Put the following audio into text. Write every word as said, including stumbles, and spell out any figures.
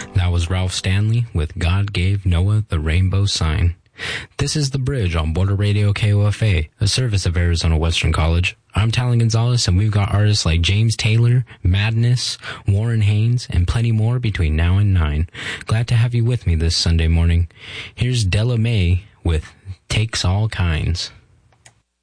That was Ralph Stanley with God Gave Noah the Rainbow Sign. This is The Bridge on Border Radio K O F A, a service of Arizona Western College. I'm Talon Gonzalez, and we've got artists like James Taylor, Madness, Warren Haynes, and plenty more between now and nine. Glad to have you with me this Sunday morning. Here's Della Mae with Takes All Kinds.